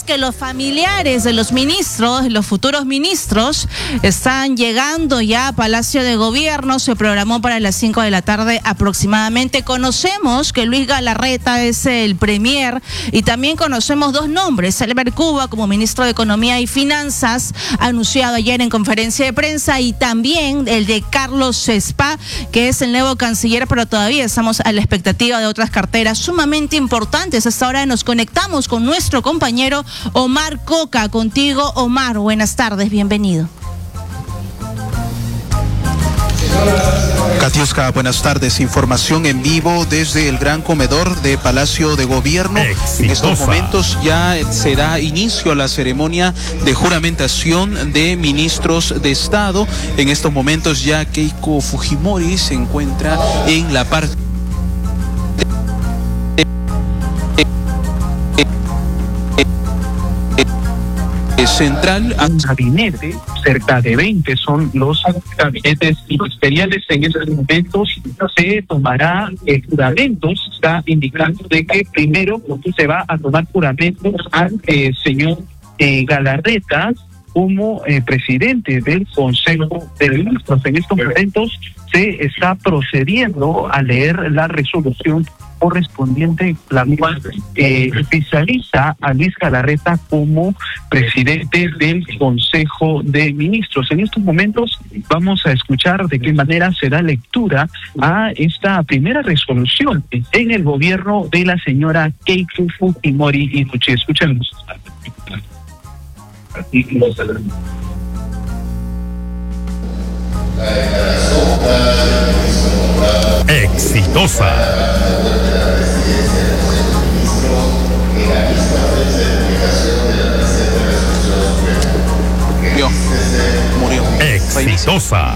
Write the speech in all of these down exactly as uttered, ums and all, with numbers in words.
es que los familiares de los ministros, los futuros ministros, están llegando ya a Palacio de Gobierno. Se programó para las cinco de la tarde aproximadamente. Conocemos que Luis Galarreta es el premier y también conocemos dos nombres. Albert Cuba como ministro de Economía y Finanzas, anunciado ayer en conferencia de prensa, y también el de Carlos Sespa, que es el nuevo canciller, pero todavía estamos a la expectativa de otras carteras sumamente importantes. Hasta ahora nos conectamos con nuestro compañero Omar Coca. Contigo, Omar, buenas tardes, bienvenido. Katiuska, buenas tardes. Información en vivo desde el gran comedor de Palacio de Gobierno. Exitosa. En estos momentos ya se da inicio a la ceremonia de juramentación de ministros de Estado. En estos momentos ya Keiko Fujimori se encuentra en la parte central. Un gabinete, cerca de veinte son los gabinetes ministeriales. En estos momentos se tomará eh, juramentos. Está indicando de que primero se va a tomar juramentos al eh, señor eh, Galarreta como eh, presidente del Consejo de Ministros. En estos momentos se está procediendo a leer la resolución correspondiente, la cual eh, oficializa a Luis Galarreta como presidente del Consejo de Ministros. En estos momentos vamos a escuchar de qué manera se da lectura a esta primera resolución en el gobierno de la señora Keiko Fujimori Inuchi. Escuchemos. Exitosa. Murió. Murió. Exitosa.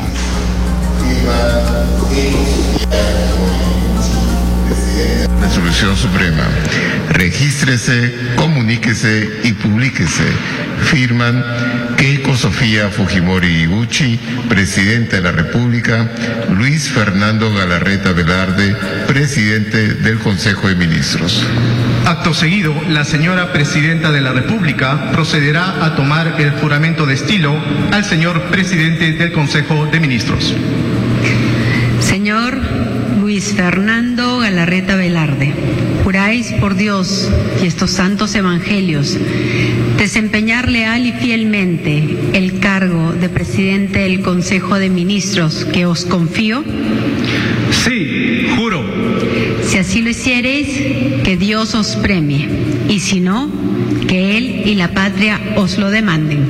Resolución Suprema. Regístrese, comuníquese y publíquese. Firman Keiko Sofía Fujimori Iguchi, Presidenta de la República, Luis Fernando Galarreta Velarde, Presidente del Consejo de Ministros. Acto seguido, la señora Presidenta de la República procederá a tomar el juramento de estilo al señor Presidente del Consejo de Ministros. Señor Luis Fernando Galarreta Velarde, juráis por Dios y estos santos evangelios desempeñar leal y fielmente el cargo de Presidente del Consejo de Ministros que os confío. Sí, juro. Si así lo hiciereis, que Dios os premie, y si no, que Él y la patria os lo demanden.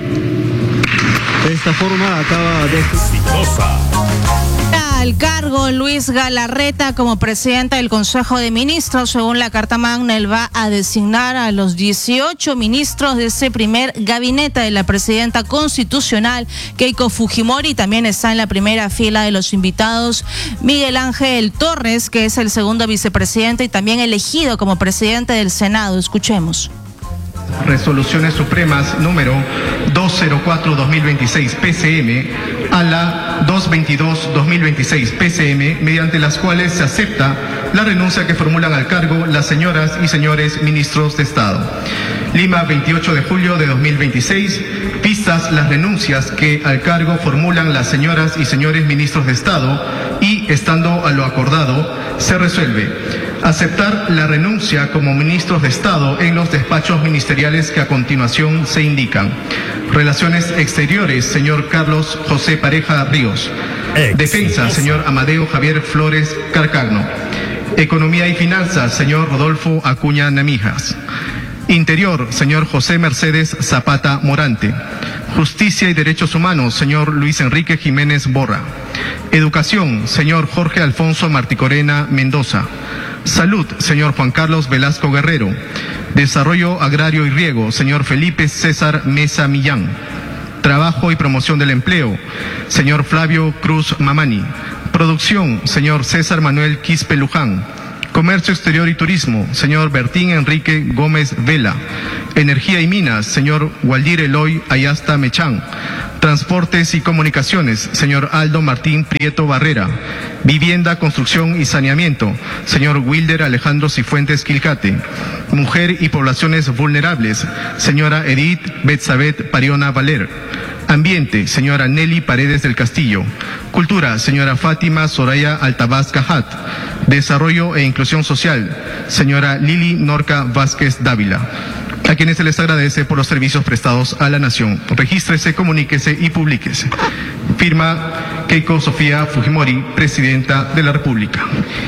De esta forma acaba de... Exitosa. Al cargo Luis Galarreta como presidente del Consejo de Ministros. Según la Carta Magna, él va a designar a los dieciocho ministros de ese primer gabinete de la presidenta constitucional, Keiko Fujimori. También está en la primera fila de los invitados Miguel Ángel Torres, que es el segundo vicepresidente y también elegido como presidente del Senado. Escuchemos. Resoluciones Supremas número doscientos cuatro guión dos mil veintiséis P C M a la doscientos veintidós guión dos mil veintiséis P C M, mediante las cuales se acepta la renuncia que formulan al cargo las señoras y señores ministros de Estado. Lima, veintiocho de julio de dos mil veintiséis. Vistas las renuncias que al cargo formulan las señoras y señores ministros de Estado y estando a lo acordado, se resuelve aceptar la renuncia como ministros de Estado en los despachos ministeriales que a continuación se indican. Relaciones Exteriores, señor Carlos José Pareja Ríos. Defensa, señor Amadeo Javier Flores Carcagno. Economía y Finanzas, señor Rodolfo Acuña Namijas. Interior, señor José Mercedes Zapata Morante. Justicia y Derechos Humanos, señor Luis Enrique Jiménez Borra. Educación, señor Jorge Alfonso Marticorena Mendoza. Salud, señor Juan Carlos Velasco Guerrero. Desarrollo Agrario y Riego, señor Felipe César Mesa Millán. Trabajo y Promoción del Empleo, señor Flavio Cruz Mamani. Producción, señor César Manuel Quispe Luján. Comercio Exterior y Turismo, señor Bertín Enrique Gómez Vela. Energía y Minas, señor Waldir Eloy Ayasta Mechán. Transportes y Comunicaciones, señor Aldo Martín Prieto Barrera. Vivienda, Construcción y Saneamiento, señor Wilder Alejandro Cifuentes Quilcate. Mujer y Poblaciones Vulnerables, señora Edith Betsabet Pariona Valer. Ambiente, señora Nelly Paredes del Castillo. Cultura, señora Fátima Soraya Altabás Cajat. Desarrollo e Inclusión Social, señora Lili Norca Vázquez Dávila. A quienes se les agradece por los servicios prestados a la nación. Regístrese, comuníquese y publíquese. Firma Keiko Sofía Fujimori, Presidenta de la República.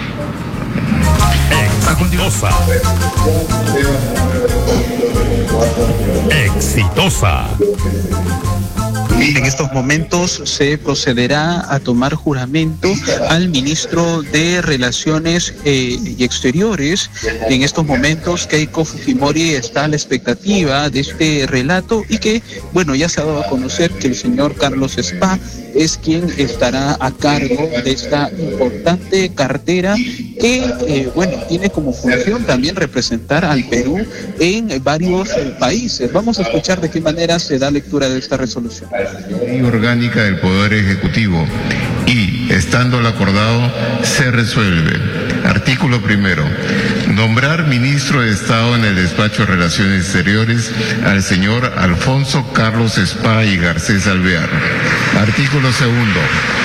Exitosa. Exitosa. En estos momentos se procederá a tomar juramento al ministro de Relaciones eh, y Exteriores. En estos momentos Keiko Fujimori está a la expectativa de este relato y que, bueno, ya se ha dado a conocer que el señor Carlos Spa es quien estará a cargo de esta importante cartera que, eh, bueno, tiene como función también representar al Perú en varios eh, países. Vamos a escuchar de qué manera se da lectura de esta resolución. Ley orgánica del Poder Ejecutivo y, estando lo acordado, se resuelve. Artículo primero. Nombrar ministro de Estado en el Despacho de Relaciones Exteriores al señor Alfonso Carlos Spa y Garcés Alvear. Artículo segundo.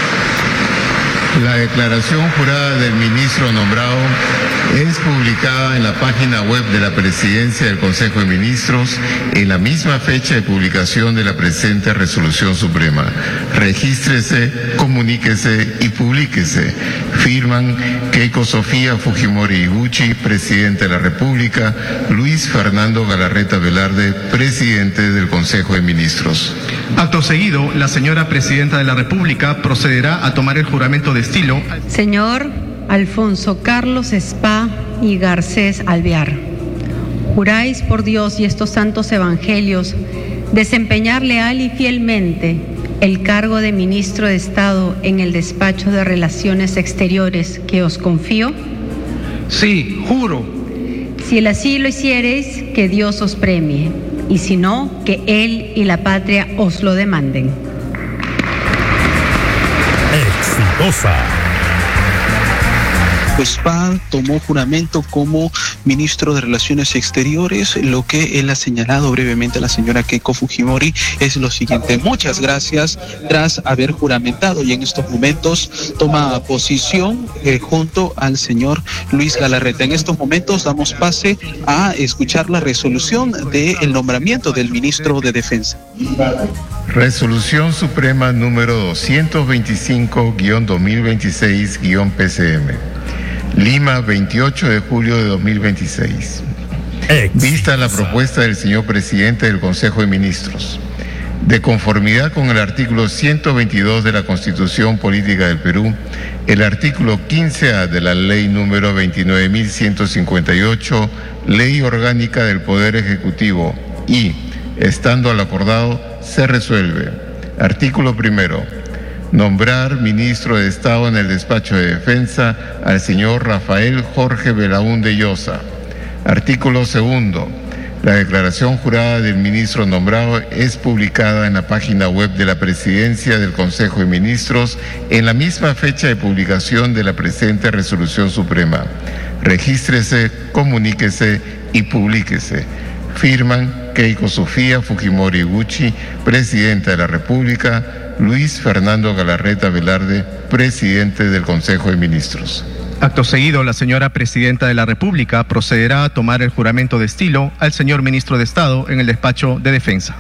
La declaración jurada del ministro nombrado es publicada en la página web de la Presidencia del Consejo de Ministros en la misma fecha de publicación de la presente Resolución Suprema. Regístrese, comuníquese y publíquese. Firman Keiko Sofía Fujimori Iguchi, Presidente de la República, Luis Fernando Galarreta Velarde, Presidente del Consejo de Ministros. Acto seguido, la señora Presidenta de la República procederá a tomar el juramento de estilo. Señor Alfonso Carlos Spa y Garcés Alvear, juráis por Dios y estos santos evangelios desempeñar leal y fielmente el cargo de ministro de Estado en el Despacho de Relaciones Exteriores que os confío. Sí, juro. Si así lo hiciereis, que Dios os premie, y si no, que Él y la patria os lo demanden. Exitosa. Spa tomó juramento como ministro de Relaciones Exteriores. Lo que él ha señalado brevemente a la señora Keiko Fujimori es lo siguiente: muchas gracias tras haber juramentado, y en estos momentos toma posición eh, junto al señor Luis Galarreta. En estos momentos damos pase a escuchar la resolución del nombramiento del ministro de Defensa. Resolución Suprema número doscientos veinticinco guión dos mil veintiséis guión P C M. Lima, veintiocho de julio de dos mil veintiséis. Vista la propuesta del señor presidente del Consejo de Ministros, de conformidad con el artículo ciento veintidós de la Constitución Política del Perú, el artículo quince A de la Ley número veintinueve mil ciento cincuenta y ocho, Ley Orgánica del Poder Ejecutivo, y, estando al acordado, se resuelve. Artículo primero. Nombrar ministro de Estado en el Despacho de Defensa al señor Rafael Jorge Belaúnde Llosa. Artículo segundo. La declaración jurada del ministro nombrado es publicada en la página web de la Presidencia del Consejo de Ministros en la misma fecha de publicación de la presente Resolución Suprema. Regístrese, comuníquese y publíquese. Firman Keiko Sofía Fujimori Iguchi, Presidenta de la República, Luis Fernando Galarreta Velarde, Presidente del Consejo de Ministros. Acto seguido, la señora Presidenta de la República procederá a tomar el juramento de estilo al señor Ministro de Estado en el Despacho de Defensa.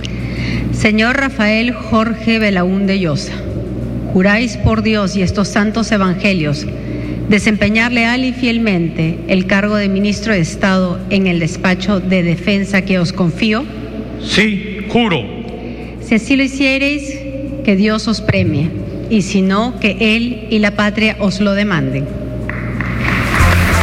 Señor Rafael Jorge Belaúnde Llosa, juráis por Dios y estos santos evangelios desempeñar leal y fielmente el cargo de Ministro de Estado en el Despacho de Defensa que os confío. Sí, juro. Si así lo hiciereis, que Dios os premie, y si no, que Él y la patria os lo demanden.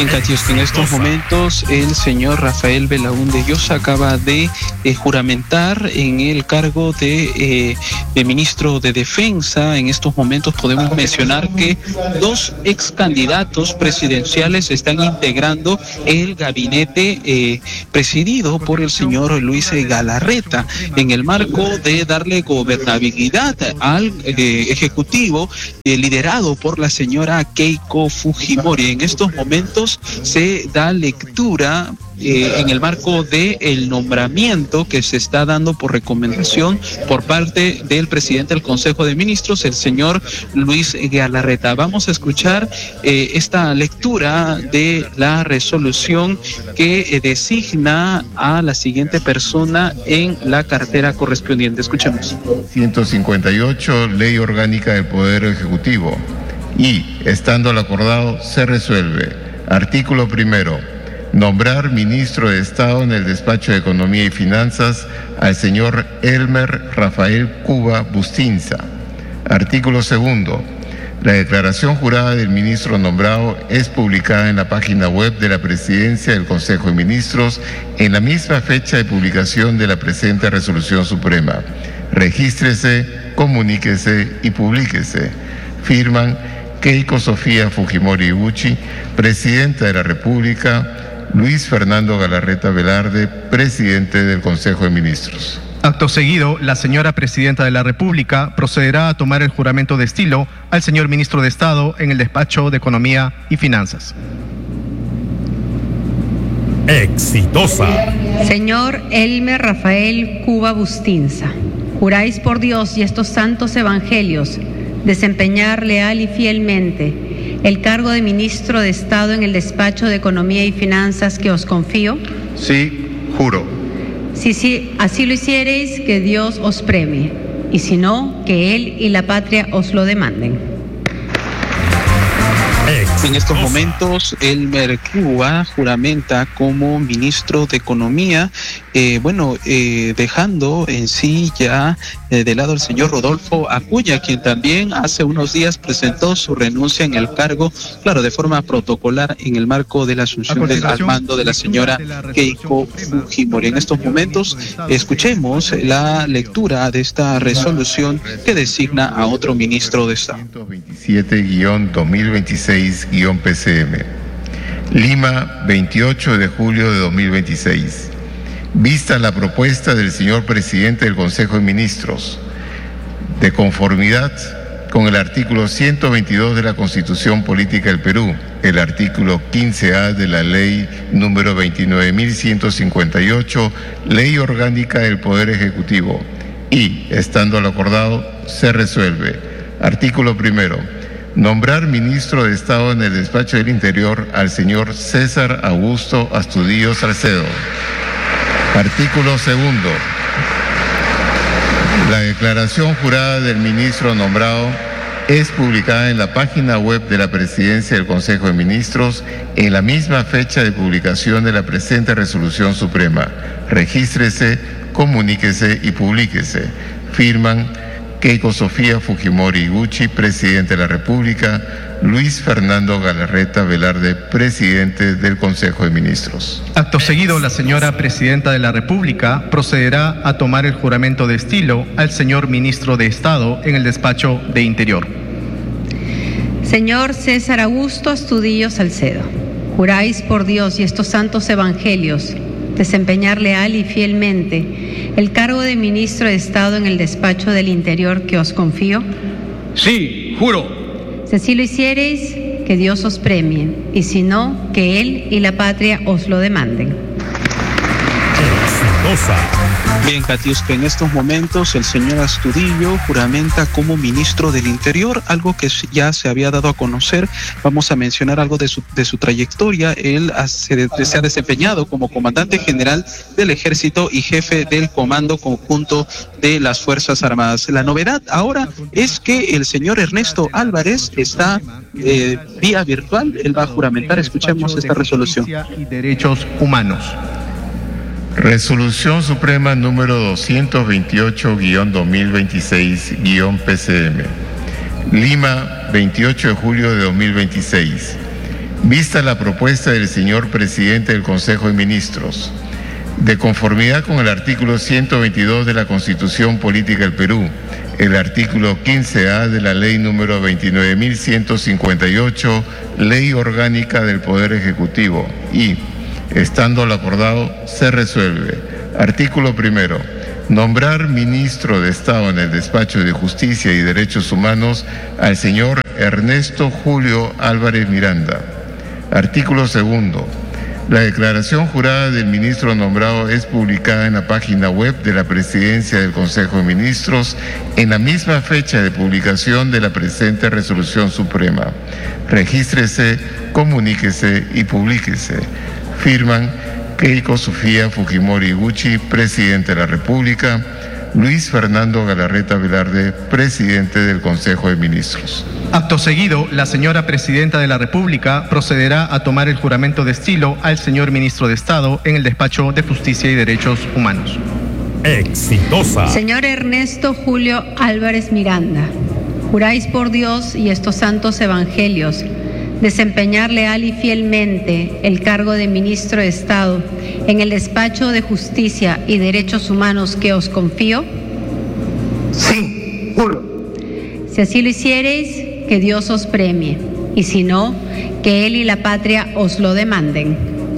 En Catiusca, en estos momentos el señor Rafael Belaúnde Llosa acaba de eh, juramentar en el cargo de, eh, de ministro de Defensa. En estos momentos podemos mencionar que dos ex candidatos presidenciales están integrando el gabinete eh, presidido por el señor Luis Galarreta en el marco de darle gobernabilidad al eh, ejecutivo eh, liderado por la señora Keiko Fujimori. En estos momentos se da lectura eh, en el marco del nombramiento que se está dando por recomendación por parte del presidente del Consejo de Ministros, el señor Luis Galarreta. Vamos a escuchar eh, esta lectura de la resolución que eh, designa a la siguiente persona en la cartera correspondiente. Escuchemos. ciento cincuenta y ocho, Ley Orgánica del Poder Ejecutivo. Y, estando lo acordado, se resuelve. Artículo primero. Nombrar ministro de Estado en el Despacho de Economía y Finanzas al señor Elmer Rafael Cuba Bustinza. Artículo segundo. La declaración jurada del ministro nombrado es publicada en la página web de la Presidencia del Consejo de Ministros en la misma fecha de publicación de la presente Resolución Suprema. Regístrese, comuníquese y publíquese. Firman Keiko Sofía Fujimori Iguchi, Presidenta de la República, Luis Fernando Galarreta Velarde, Presidente del Consejo de Ministros. Acto seguido, la señora Presidenta de la República procederá a tomar el juramento de estilo al señor Ministro de Estado en el Despacho de Economía y Finanzas. Exitosa. Señor Elmer Rafael Cuba Bustinza, juráis por Dios y estos santos evangelios desempeñar leal y fielmente el cargo de Ministro de Estado en el Despacho de Economía y Finanzas que os confío. Sí, juro. Si sí, así lo hiciereis, que Dios os premie, y si no, que Él y la patria os lo demanden. En estos momentos, Elmer Cuba juramenta como ministro de Economía, eh, bueno, eh, dejando en sí ya eh, de lado al señor Rodolfo Acuña, quien también hace unos días presentó su renuncia en el cargo, claro, de forma protocolar en el marco de la asunción del, al mando de la señora Keiko Fujimori. En estos momentos, escuchemos la lectura de esta resolución que designa a otro ministro de Estado. ciento veintisiete guión dos mil veintiséis guión P C M. Lima, veintiocho de julio de dos mil veintiséis. Vista la propuesta del señor presidente del Consejo de Ministros, de conformidad con el artículo ciento veintidós de la Constitución Política del Perú, el artículo quince A de la ley número veintinueve mil ciento cincuenta y ocho, Ley Orgánica del Poder Ejecutivo, y, estando lo acordado, se resuelve. Artículo primero. Nombrar ministro de Estado en el Despacho del Interior al señor César Augusto Astudillo Salcedo. Artículo segundo. La declaración jurada del ministro nombrado es publicada en la página web de la Presidencia del Consejo de Ministros en la misma fecha de publicación de la presente Resolución Suprema. Regístrese, comuníquese y publíquese. Firman Keiko Sofía Fujimori Iguchi, Presidente de la República, Luis Fernando Galarreta Velarde, Presidente del Consejo de Ministros. Acto seguido, la señora Presidenta de la República procederá a tomar el juramento de estilo al señor Ministro de Estado en el Despacho de Interior. Señor César Augusto Astudillo Salcedo, juráis por Dios y estos santos evangelios desempeñar leal y fielmente el cargo de Ministro de Estado en el Despacho del Interior que os confío. Sí, juro. Si así lo hiciereis, que Dios os premie, y si no, que Él y la patria os lo demanden. Exitosa. Bien, Catiusca, en estos momentos el señor Astudillo juramenta como ministro del Interior, algo que ya se había dado a conocer. Vamos a mencionar algo de su, de su trayectoria. Él se, se ha desempeñado como comandante general del Ejército y jefe del Comando Conjunto de las Fuerzas Armadas. La novedad ahora es que el señor Ernesto Álvarez está eh, vía virtual. Él va a juramentar. Escuchemos esta resolución. Y derechos humanos. Resolución Suprema número doscientos veintiocho guión dos mil veintiséis guión P C M. Lima, veintiocho de julio de dos mil veintiséis. Vista la propuesta del señor presidente del Consejo de Ministros, de conformidad con el artículo ciento veintidós de la Constitución Política del Perú, el artículo quince A de la Ley número veintinueve mil ciento cincuenta y ocho, Ley Orgánica del Poder Ejecutivo, y, estando lo acordado, se resuelve. Artículo primero. Nombrar ministro de Estado en el Despacho de Justicia y Derechos Humanos al señor Ernesto Julio Álvarez Miranda. Artículo segundo. La declaración jurada del ministro nombrado es publicada en la página web de la Presidencia del Consejo de Ministros en la misma fecha de publicación de la presente resolución suprema. Regístrese, comuníquese y publíquese. Firman Keiko Sofía Fujimori Iguchi, Presidente de la República; Luis Fernando Galarreta Velarde, Presidente del Consejo de Ministros. Acto seguido, la señora Presidenta de la República procederá a tomar el juramento de estilo al señor Ministro de Estado en el Despacho de Justicia y Derechos Humanos. Exitosa. Señor Ernesto Julio Álvarez Miranda, juráis por Dios y estos santos evangelios desempeñar leal y fielmente el cargo de Ministro de Estado en el Despacho de Justicia y Derechos Humanos que os confío. Sí, juro. Si así lo hiciereis, que Dios os premie, y si no, que Él y la patria os lo demanden.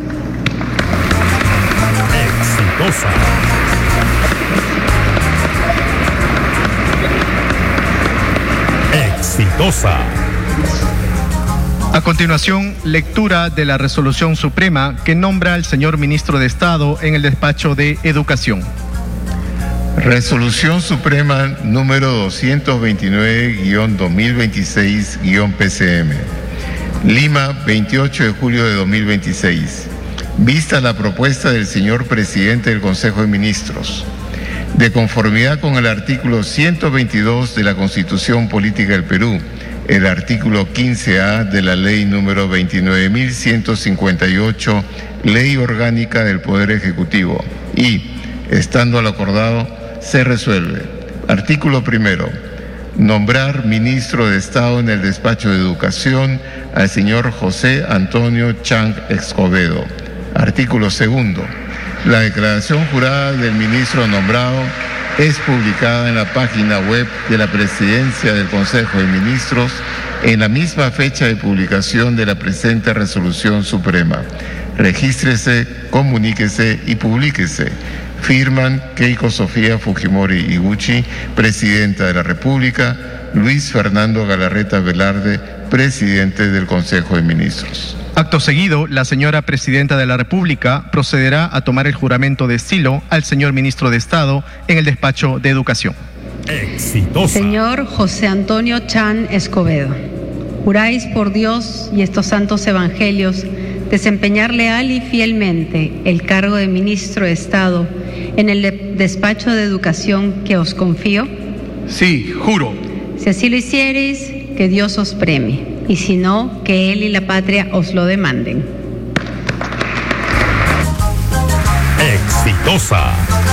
Exitosa. Exitosa. A continuación, lectura de la resolución suprema que nombra al señor Ministro de Estado en el Despacho de Educación. Resolución Suprema número doscientos veintinueve guión dos mil veintiséis guión P C M. Lima, veintiocho de julio de dos mil veintiséis. Vista la propuesta del señor Presidente del Consejo de Ministros, de conformidad con el artículo ciento veintidós de la Constitución Política del Perú, el artículo quince A de la Ley número veintinueve mil ciento cincuenta y ocho, Ley Orgánica del Poder Ejecutivo, y, estando lo acordado, se resuelve. Artículo primero. Nombrar ministro de Estado en el Despacho de Educación al señor José Antonio Chang Escobedo. Artículo segundo. La declaración jurada del ministro nombrado es publicada en la página web de la Presidencia del Consejo de Ministros en la misma fecha de publicación de la presente resolución suprema. Regístrese, comuníquese y publíquese. Firman Keiko Sofía Fujimori Iguchi, Presidenta de la República; Luis Fernando Galarreta Velarde, Presidente del Consejo de Ministros. Acto seguido, la señora Presidenta de la República procederá a tomar el juramento de estilo al señor Ministro de Estado en el Despacho de Educación. Exitosa. Señor José Antonio Chan Escobedo, juráis por Dios y estos santos evangelios desempeñar leal y fielmente el cargo de Ministro de Estado en el de- Despacho de Educación que os confío. Sí, juro. Si así lo hiciereis, que Dios os premie, y si no, que Él y la patria os lo demanden. Exitosa.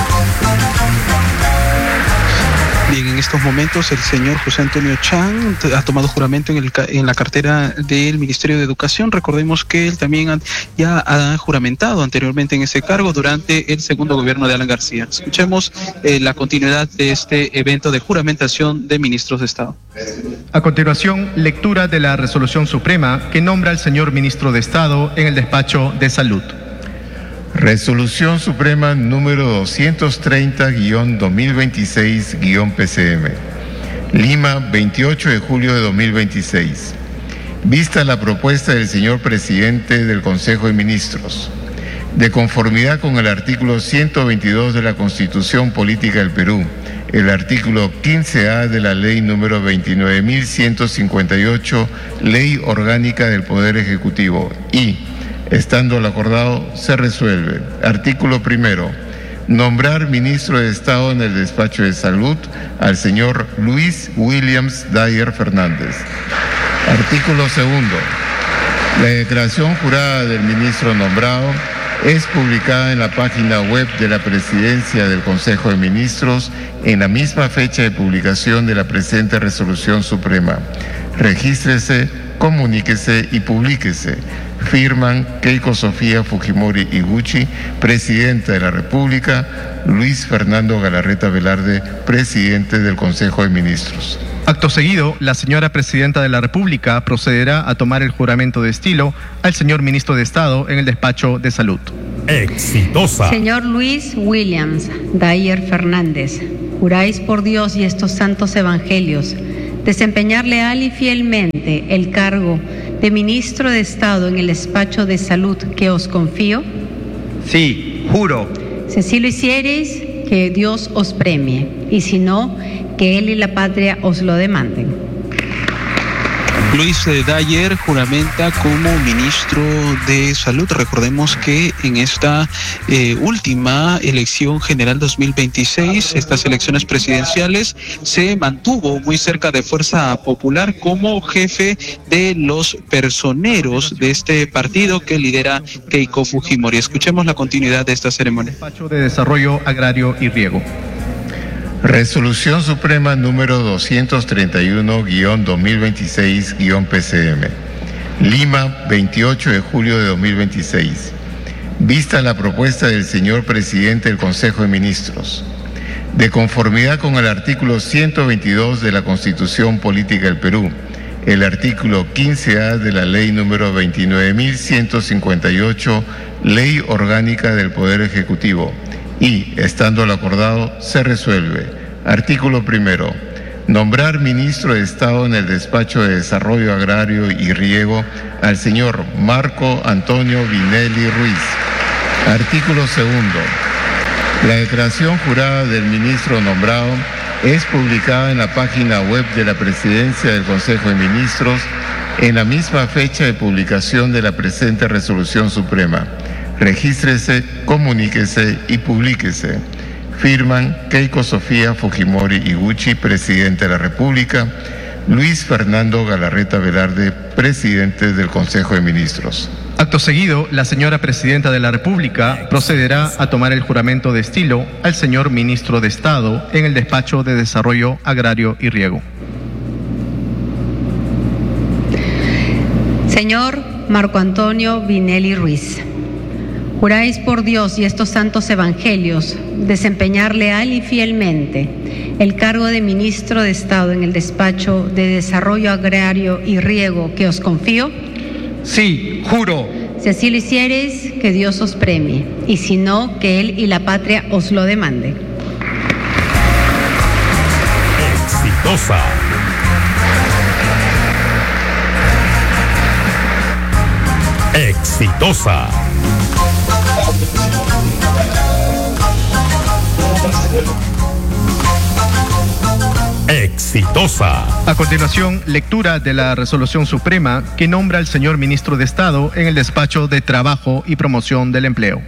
Bien, en estos momentos el señor José Antonio Chang ha tomado juramento en, el, en la cartera del Ministerio de Educación. Recordemos que él también ha, ya ha juramentado anteriormente en ese cargo durante el segundo gobierno de Alan García. Escuchemos eh, la continuidad de este evento de juramentación de ministros de Estado. A continuación, lectura de la resolución suprema que nombra al señor Ministro de Estado en el Despacho de Salud. Resolución Suprema número doscientos treinta guión dos mil veintiséis guión P C M. Lima, veintiocho de julio de dos mil veintiséis. Vista la propuesta del señor Presidente del Consejo de Ministros, de conformidad con el artículo ciento veintidós de la Constitución Política del Perú, el artículo quince A de la Ley número veintinueve mil ciento cincuenta y ocho, Ley Orgánica del Poder Ejecutivo, y, estando lo acordado, se resuelve. Artículo primero. Nombrar ministro de Estado en el Despacho de Salud al señor Luis Williams Dyer Fernández. Artículo segundo. La declaración jurada del ministro nombrado es publicada en la página web de la Presidencia del Consejo de Ministros en la misma fecha de publicación de la presente resolución suprema. Regístrese, comuníquese y publíquese. Firman Keiko Sofía Fujimori Iguchi, Presidenta de la República, Luis Fernando Galarreta Velarde, Presidente del Consejo de Ministros. Acto seguido, la señora Presidenta de la República procederá a tomar el juramento de estilo al señor Ministro de Estado en el despacho de Salud. Exitosa. Señor Luis Williams Dyer Fernández, juráis por Dios y estos santos evangelios desempeñar leal y fielmente el cargo de Ministro de Estado en el despacho de Salud que os confío. Sí, juro. Si así lo hiciereis, que Dios os premie, y si no, que Él y la patria os lo demanden. Luis Dyer juramenta como ministro de Salud. Recordemos que en esta eh, última elección general dos mil veintiséis, estas elecciones presidenciales, se mantuvo muy cerca de Fuerza Popular como jefe de los personeros de este partido que lidera Keiko Fujimori. Escuchemos la continuidad de esta ceremonia. Despacho de Desarrollo Agrario y Riego. Resolución Suprema número doscientos treinta y uno guión dos mil veintiséis guión P C M. Lima, veintiocho de julio de dos mil veintiséis. Vista la propuesta del señor Presidente del Consejo de Ministros, de conformidad con el artículo ciento veintidós de la Constitución Política del Perú, el artículo quince A de la Ley número veintinueve mil ciento cincuenta y ocho, Ley Orgánica del Poder Ejecutivo, y, estando lo acordado, se resuelve. Artículo primero. Nombrar ministro de Estado en el despacho de Desarrollo Agrario y Riego al señor Marco Antonio Vinelli Ruiz. Artículo segundo. La declaración jurada del ministro nombrado es publicada en la página web de la Presidencia del Consejo de Ministros en la misma fecha de publicación de la presente resolución suprema. Regístrese, comuníquese y publíquese. Firman Keiko Sofía Fujimori Iguchi, Presidente de la República, Luis Fernando Galarreta Velarde, Presidente del Consejo de Ministros. Acto seguido, la señora Presidenta de la República procederá a tomar el juramento de estilo al señor Ministro de Estado en el despacho de Desarrollo Agrario y Riego. Señor Marco Antonio Vinelli Ruiz, juráis por Dios y estos santos evangelios desempeñar leal y fielmente el cargo de Ministro de Estado en el despacho de Desarrollo Agrario y Riego que os confío. Sí, juro. Si así lo hiciereis, que Dios os premie, y si no, que Él y la patria os lo demanden. Exitosa. Exitosa. Exitosa. A continuación, lectura de la Resolución Suprema que nombra al señor Ministro de Estado en el despacho de Trabajo y Promoción del Empleo.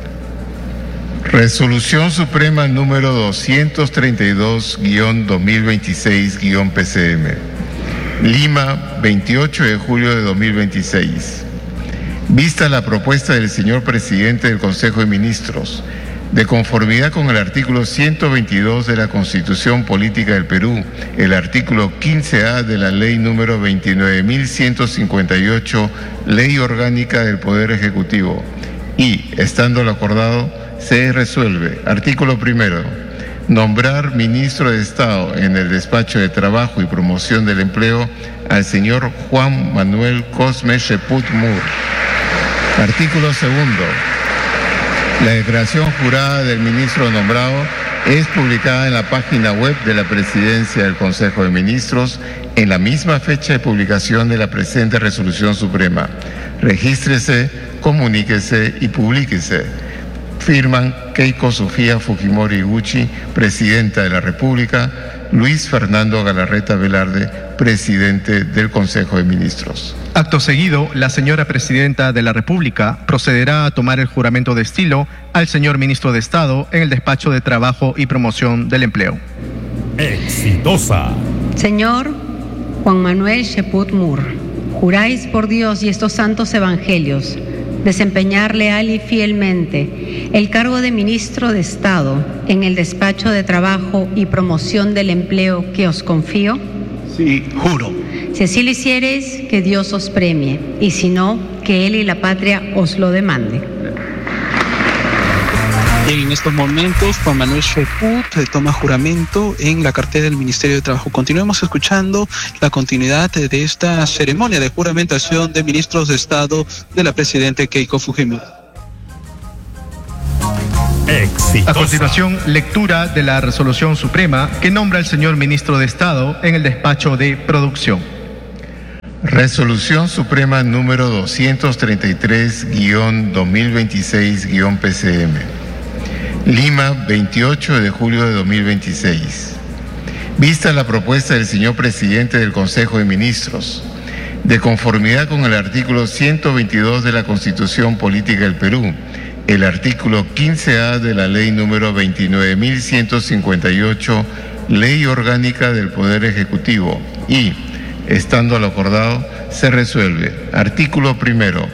Resolución Suprema número doscientos treinta y dos guión dos mil veintiséis guión P C M. Lima, veintiocho de julio de dos mil veintiséis. Vista la propuesta del señor Presidente del Consejo de Ministros, de conformidad con el artículo ciento veintidós de la Constitución Política del Perú, el artículo quince A de la Ley número veintinueve mil ciento cincuenta y ocho, Ley Orgánica del Poder Ejecutivo, y, estando lo acordado, se resuelve. Artículo primero. Nombrar ministro de Estado en el despacho de Trabajo y Promoción del Empleo al señor Juan Manuel Cosme Cheput Mur. Artículo segundo. La declaración jurada del ministro nombrado es publicada en la página web de la Presidencia del Consejo de Ministros en la misma fecha de publicación de la presente resolución suprema. Regístrese, comuníquese y publíquese. Firman Keiko Sofía Fujimori Iguchi, Presidenta de la República, Luis Fernando Galarreta Velarde, Presidente del Consejo de Ministros. Acto seguido, la señora Presidenta de la República procederá a tomar el juramento de estilo al señor Ministro de Estado en el despacho de Trabajo y Promoción del Empleo. Exitosa. Señor Juan Manuel Cheput Mur, juráis por Dios y estos santos evangelios desempeñar leal y fielmente el cargo de Ministro de Estado en el despacho de Trabajo y Promoción del Empleo que os confío. Sí, juro. Si así lo hiciereis, que Dios os premie, y si no, que Él y la patria os lo demande. En estos momentos, Juan Manuel Cheput toma juramento en la cartera del Ministerio de Trabajo. Continuemos escuchando la continuidad de esta ceremonia de juramentación de ministros de Estado de la presidenta Keiko Fujimori. Exitosa. A continuación, lectura de la resolución suprema que nombra al señor ministro de Estado en el despacho de producción. Resolución Suprema número doscientos treinta y tres guión dos mil veintiséis guión P C M. Lima, veintiocho de julio de dos mil veintiséis. Vista la propuesta del señor presidente del Consejo de Ministros, de conformidad con el artículo ciento veintidós de la Constitución Política del Perú, el artículo quince A de la ley número veintinueve mil ciento cincuenta y ocho, Ley Orgánica del Poder Ejecutivo, y, estando lo acordado, se resuelve. Artículo primero.